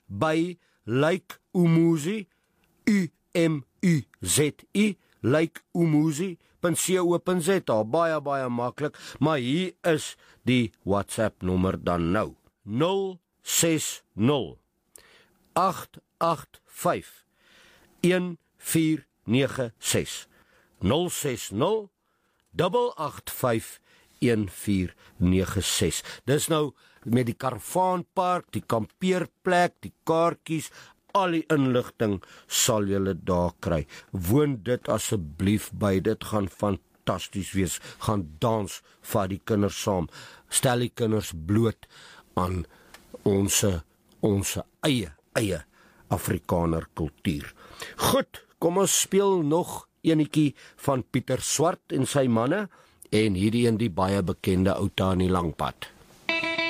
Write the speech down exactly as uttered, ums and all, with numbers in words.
by Like Umuzi, U M U Z I, Like Umuzi, .co punt z a, baie, baie maklik, maar hier is die WhatsApp nommer dan nou, nul ses nul, agt agt vyf, een vier nege ses, nul ses nul, agt agt vyf, een vier nege ses. Dis nou met die karavaanpark, die kampeerplek, die kaartjies, al die inligting sal julle daar kry. Woon dit asseblief by, dit gaan fantasties wees, gaan dans, vat die kinders saam, stel die kinders bloot aan ons, ons eie, eie Afrikaner kultuur. Goed, kom ons speel nog enetjie van Pieter Swart en sy manne, en hierdie een die baie bekende Outa aan die Langpad.